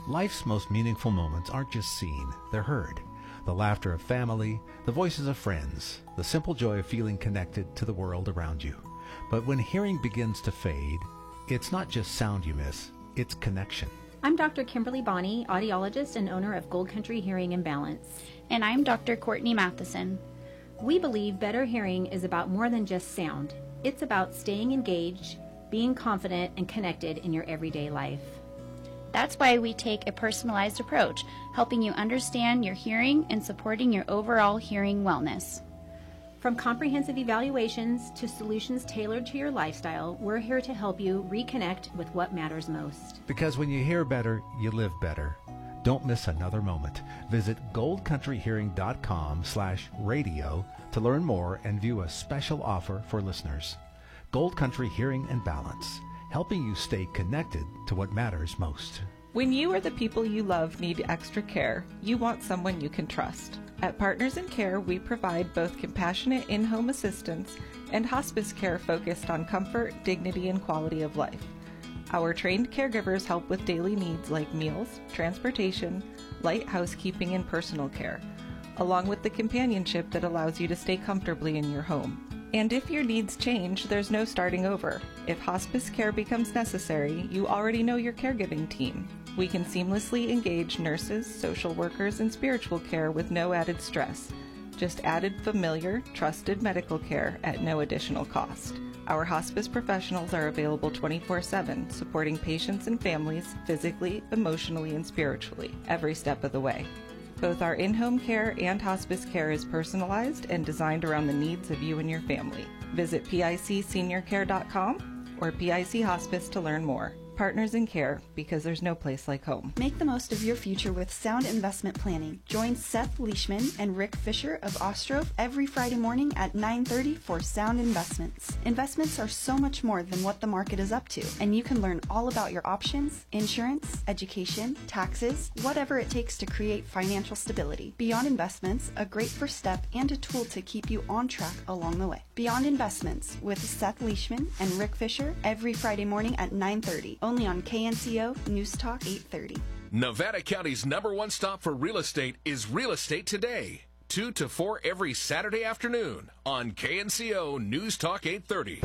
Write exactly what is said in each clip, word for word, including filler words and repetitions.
Life's most meaningful moments aren't just seen, they're heard. The laughter of family, the voices of friends, the simple joy of feeling connected to the world around you. But when hearing begins to fade, it's not just sound you miss, it's connection. I'm Doctor Kimberly Bonney, audiologist and owner of Gold Country Hearing and Balance. And I'm Doctor Courtney Matheson. We believe better hearing is about more than just sound. It's about staying engaged, being confident, and connected in your everyday life. That's why we take a personalized approach, helping you understand your hearing and supporting your overall hearing wellness. From comprehensive evaluations to solutions tailored to your lifestyle, we're here to help you reconnect with what matters most. Because when you hear better, you live better. Don't miss another moment. Visit goldcountryhearing.com slash radio to learn more and view a special offer for listeners. Gold Country Hearing and Balance, helping you stay connected to what matters most. When you or the people you love need extra care, you want someone you can trust. At Partners in Care, we provide both compassionate in-home assistance and hospice care focused on comfort, dignity, and quality of life. Our trained caregivers help with daily needs like meals, transportation, light housekeeping, and personal care, along with the companionship that allows you to stay comfortably in your home. And if your needs change, there's no starting over. If hospice care becomes necessary, you already know your caregiving team. We can seamlessly engage nurses, social workers, and spiritual care with no added stress. Just added familiar, trusted medical care at no additional cost. Our hospice professionals are available twenty-four seven, supporting patients and families physically, emotionally, and spiritually, every step of the way. Both our in-home care and hospice care is personalized and designed around the needs of you and your family. Visit pic senior care dot com or P I C Hospice to learn more. Partners in Care, because there's no place like home. Make the most of your future with sound investment planning. Join Seth Leishman and Rick Fisher of Ostrope every Friday morning at nine thirty for Sound Investments. Investments are so much more than what the market is up to, and you can learn all about your options, insurance, education, taxes, whatever it takes to create financial stability. Beyond Investments, a great first step and a tool to keep you on track along the way. Beyond Investments with Seth Leishman and Rick Fisher every Friday morning at nine thirty. Only on K N C O News Talk eight thirty. Nevada County's number one stop for real estate is Real Estate Today. two to four every Saturday afternoon on K N C O News Talk eight thirty.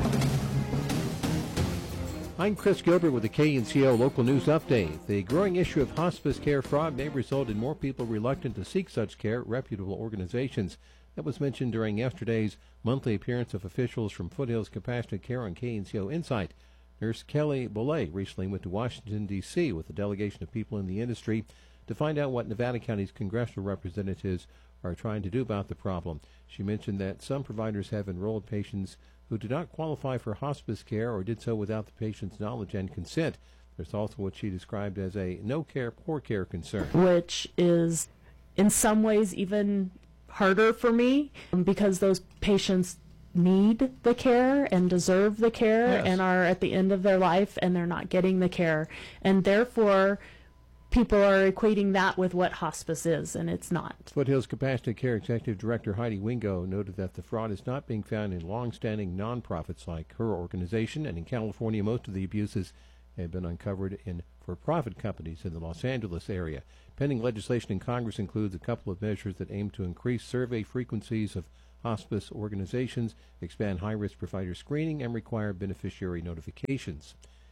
I'm Chris Gilbert with the K N C O Local News Update. The growing issue of hospice care fraud may result in more people reluctant to seek such care at reputable organizations. That was mentioned during yesterday's monthly appearance of officials from Foothills Compassionate Care on K N C O Insight. Nurse Kelly Bollay recently went to Washington, D C with a delegation of people in the industry to find out what Nevada County's congressional representatives are trying to do about the problem. She mentioned that some providers have enrolled patients who do not qualify for hospice care or did so without the patient's knowledge and consent. There's also what she described as a no-care, poor-care concern. Which is in some ways even harder for me because those patients need the care and deserve the care yes. and are at the end of their life and they're not getting the care. And therefore, people are equating that with what hospice is, and it's not. Foothills Compassionate Care Executive Director Heidi Wingo noted that the fraud is not being found in long-standing nonprofits like her organization, and in California, most of the abuses have been uncovered in for-profit companies in the Los Angeles area. Pending legislation in Congress includes a couple of measures that aim to increase survey frequencies of hospice organizations, expand high-risk provider screening, and require beneficiary notifications.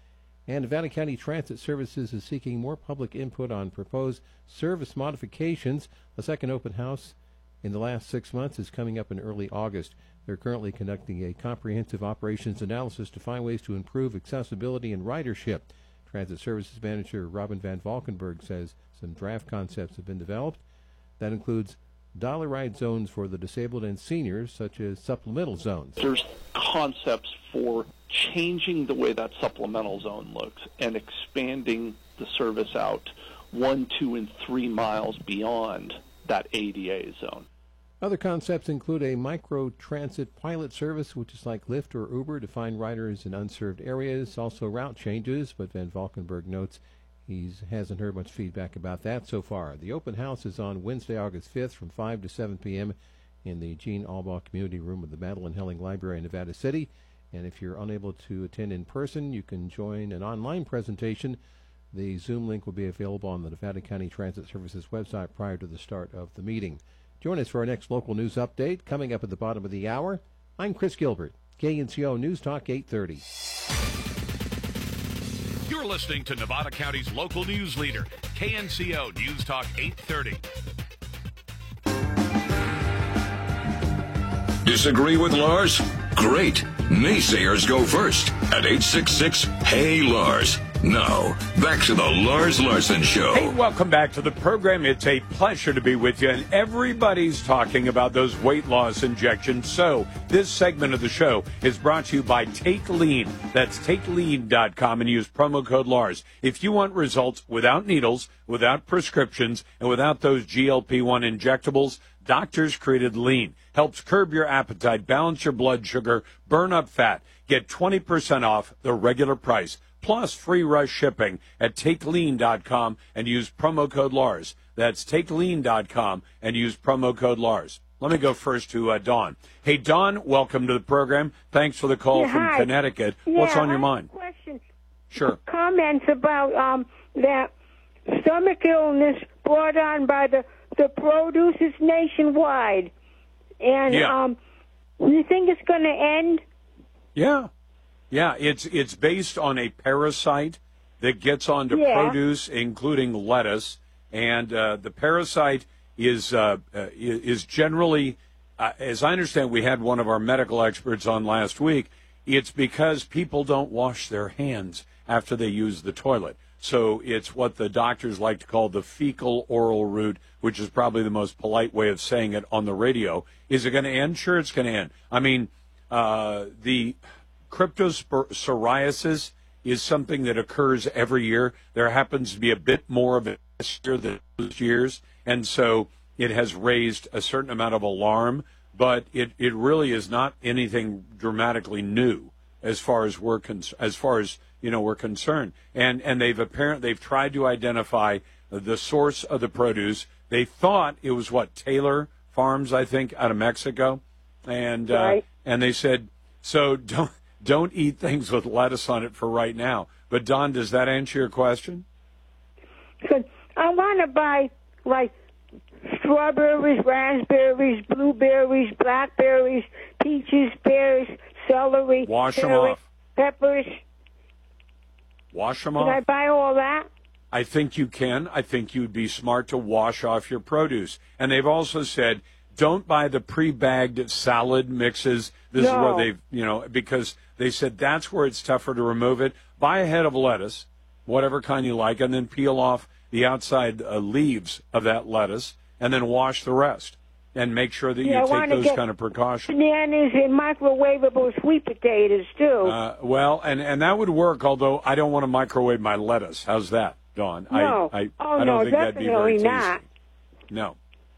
And Nevada County Transit Services is seeking more public input on proposed service modifications. A second open house in the last six months is coming up in early August. They're currently conducting a comprehensive operations analysis to find ways to improve accessibility and ridership. Transit Services Manager Robin Van Valkenburg says some draft concepts have been developed. That includes dollar ride zones for the disabled and seniors, such as supplemental zones. There's concepts for changing the way that supplemental zone looks and expanding the service out one, two, and three miles beyond that A D A zone. Other concepts include a micro-transit pilot service, which is like Lyft or Uber, to find riders in unserved areas, also route changes, but Van Valkenburg notes he hasn't heard much feedback about that so far. The open house is on Wednesday, August fifth from five to seven p.m. in the Gene Albaugh Community Room of the Madeline Helling Library in Nevada City. And if you're unable to attend in person, you can join an online presentation The Zoom link will be available on the Nevada County Transit Services website prior to the start of the meeting. Join us for our next local news update coming up at the bottom of the hour. I'm Chris Gilbert, K N C O News Talk eight thirty. You're listening to Nevada County's local news leader, K N C O News Talk eight thirty. Disagree with Lars? Great. Naysayers go first at eight six six, Hey Lars. Now, back to the Lars Larson Show. Hey, welcome back to the program. It's a pleasure to be with you, and everybody's talking about those weight loss injections. So this segment of the show is brought to you by Take Lean. That's take lean dot com, and use promo code Lars. If you want results without needles, without prescriptions, and without those G L P one injectables, doctors created Lean. Helps curb your appetite, balance your blood sugar, burn up fat. Get twenty percent off the regular price, plus free rush shipping at take lean dot com and use promo code Lars. That's take lean dot com and use promo code Lars. Let me go first to uh, Dawn. Hey, Dawn, welcome to the program. Thanks for the call yeah, from hi. Connecticut. Yeah, What's on your I mind? have a question. Sure. Comments about um, that stomach illness brought on by the, the producers nationwide. And Yeah. um, you think it's going to end? Yeah. Yeah, it's it's based on a parasite that gets onto Yeah. produce, including lettuce, and uh, the parasite is uh, uh, is generally, uh, as I understand, we had one of our medical experts on last week. It's because people don't wash their hands after they use the toilet. So it's what the doctors like to call the fecal oral route, which is probably the most polite way of saying it on the radio. Is it going to end? Sure, it's going to end. I mean, uh, the cryptopsoriasis is something that occurs every year. There happens to be a bit more of it this year than those years, and so it has raised a certain amount of alarm, but it, it really is not anything dramatically new as far as we're con- as far as you know we're concerned. And and they've apparent they've tried to identify the source of the produce. They thought it was what Taylor Farms, I think, out of Mexico, and Right. uh, and they said so don't. Don't eat things with lettuce on it for right now. But, Don, does that answer your question? Cause I want to buy, like, strawberries, raspberries, blueberries, blackberries, peaches, pears, celery, Wash 'em carrots, off. peppers. Wash them Can I off? buy all that? I think you can. I think you'd be smart to wash off your produce. And they've also said, don't buy the pre-bagged salad mixes. This is No. where they've, you know, because they said that's where it's tougher to remove it. Buy a head of lettuce, whatever kind you like, and then peel off the outside uh, leaves of that lettuce, and then wash the rest. And make sure that Yeah, I you take wanna those get kind of precautions. Bananas and microwavable sweet potatoes, too. Uh, well, and, and that would work, although I don't want to microwave my lettuce. How's that, Dawn? No. I, I, Oh, I don't no, think that'd be very definitely tasty. not. No.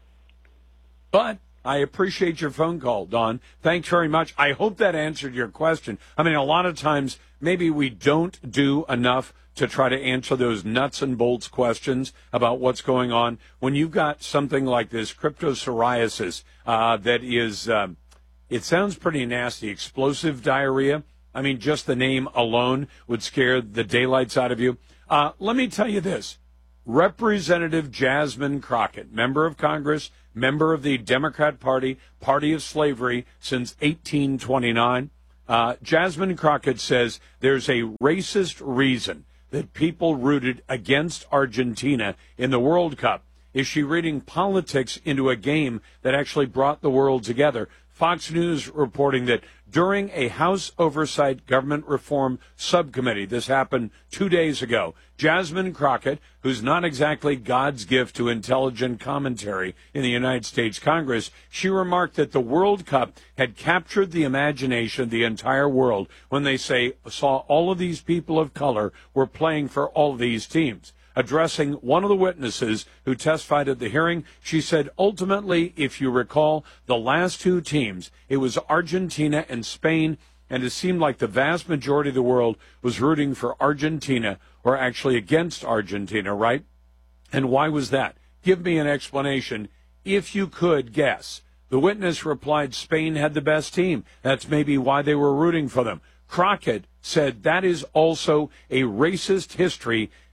But I appreciate your phone call, Don. Thanks very much. I hope that answered your question. I mean, a lot of times maybe we don't do enough to try to answer those nuts and bolts questions about what's going on. When you've got something like this cryptopsoriasis uh, that is, um, it sounds pretty nasty, explosive diarrhea. I mean, just the name alone would scare the daylights out of you. Uh, let me tell you this. Representative Jasmine Crockett, member of Congress, member of the Democrat Party, Party of Slavery since eighteen twenty-nine. Uh, Jasmine Crockett says there's a racist reason that people rooted against Argentina in the World Cup. Is she reading politics into a game that actually brought the world together? Fox News reporting that during a House Oversight Government Reform Subcommittee, this happened two days ago, Jasmine Crockett, who's not exactly God's gift to intelligent commentary in the United States Congress, she remarked that the World Cup had captured the imagination of the entire world when they say saw all of these people of color were playing for all of these teams. Addressing one of the witnesses who testified at the hearing, she said, ultimately, if you recall, the last two teams, it was Argentina and Spain, and it seemed like the vast majority of the world was rooting for Argentina or actually against Argentina, right? And why was that? Give me an explanation, if you could guess. The witness replied Spain had the best team. That's maybe why they were rooting for them. Crockett said that is also a racist history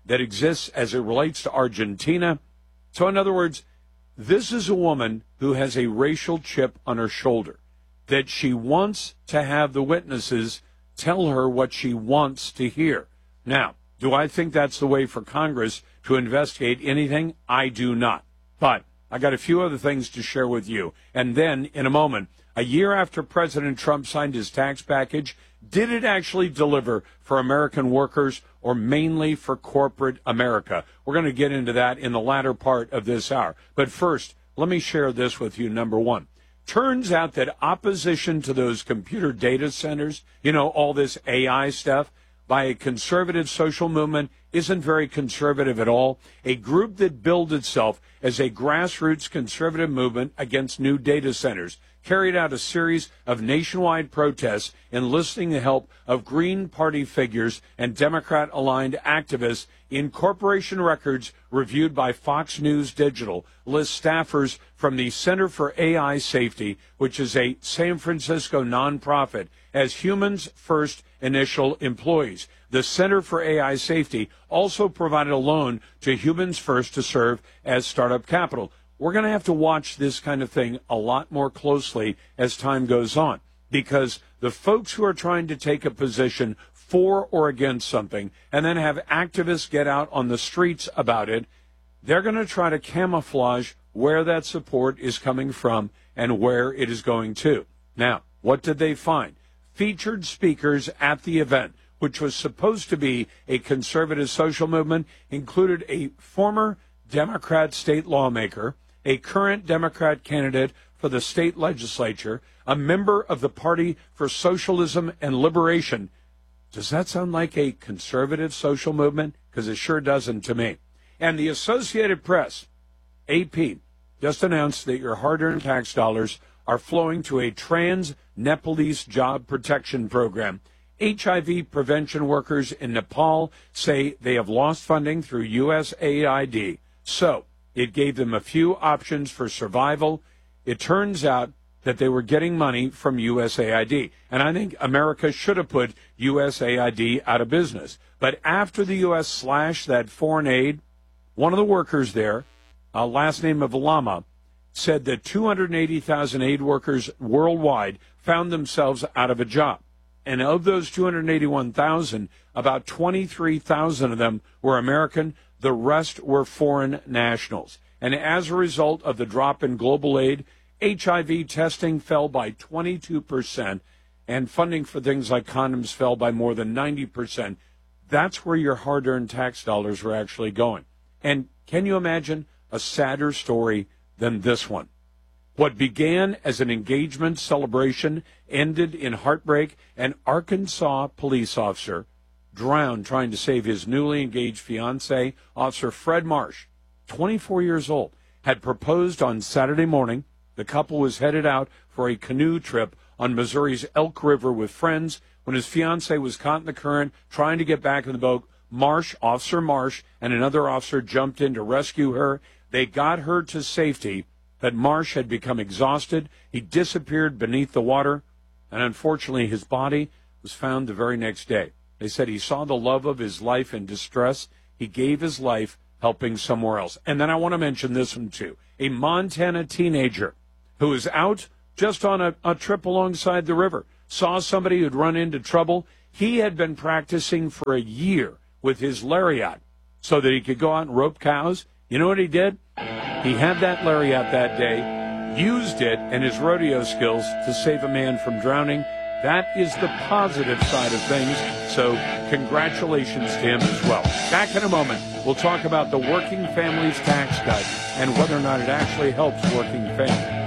that exists as it relates to Argentina. So in other words, this is a woman who has a racial chip on her shoulder, that she wants to have the witnesses tell her what she wants to hear. Now, do I think that's the way for Congress to investigate anything? I do not. But I got a few other things to share with you. And then, in a moment, a year after President Trump signed his tax package, did it actually deliver for American workers or mainly for corporate America? We're going to get into that in the latter part of this hour. But first, let me share this with you, number one. Turns out that opposition to those computer data centers, you know, all this A I stuff, by a conservative social movement isn't very conservative at all. A group that billed itself as a grassroots conservative movement against new data centers carried out a series of nationwide protests enlisting the help of Green Party figures and Democrat-aligned activists. In corporation records reviewed by Fox News Digital list staffers from the Center for A I Safety, which is a San Francisco nonprofit, as Humans First initial employees. The Center for A I Safety also provided a loan to Humans First to serve as startup capital. We're going to have to watch this kind of thing a lot more closely as time goes on, because the folks who are trying to take a position for or against something and then have activists get out on the streets about it, they're going to try to camouflage where that support is coming from and where it is going to. Now, what did they find? Featured speakers at the event, which was supposed to be a conservative social movement, included a former Democrat state lawmaker, a current Democrat candidate for the state legislature, a member of the Party for Socialism and Liberation. Does that sound like a conservative social movement? Because it sure doesn't to me. And the Associated Press, A P, just announced that your hard-earned tax dollars are flowing to a trans-Nepalese job protection program. H I V prevention workers in Nepal say they have lost funding through U S A I D. So it gave them a few options for survival. It turns out that they were getting money from U S A I D. And I think America should have put U S A I D out of business. But after the U S slashed that foreign aid, one of the workers there, uh, last name of Lama, said that two hundred eighty thousand aid workers worldwide found themselves out of a job. And of those two hundred eighty-one thousand, about twenty-three thousand of them were American. The rest were foreign nationals. And as a result of the drop in global aid, H I V testing fell by twenty-two percent, and funding for things like condoms fell by more than ninety percent. That's where your hard-earned tax dollars were actually going. And can you imagine a sadder story than this one? What began as an engagement celebration ended in heartbreak. An Arkansas police officer drowned trying to save his newly engaged fiancée. Officer Fred Marsh, twenty-four years old, had proposed on Saturday morning. The couple was headed out for a canoe trip on Missouri's Elk River with friends. When his fiancée was caught in the current trying to get back in the boat, Marsh, Officer Marsh, and another officer jumped in to rescue her. They got her to safety, but Marsh had become exhausted. He disappeared beneath the water, and unfortunately his body was found the very next day. They said he saw the love of his life in distress. He gave his life helping somewhere else. And then I want to mention this one, too. A Montana teenager who was out just on a, a trip alongside the river, saw somebody who'd run into trouble. He had been practicing for a year with his lariat so that he could go out and rope cows. You know what he did? He had that lariat that day, used it and his rodeo skills to save a man from drowning. That is the positive side of things, so congratulations to him as well. Back in a moment, we'll talk about the Working Families Tax Cut and whether or not it actually helps working families.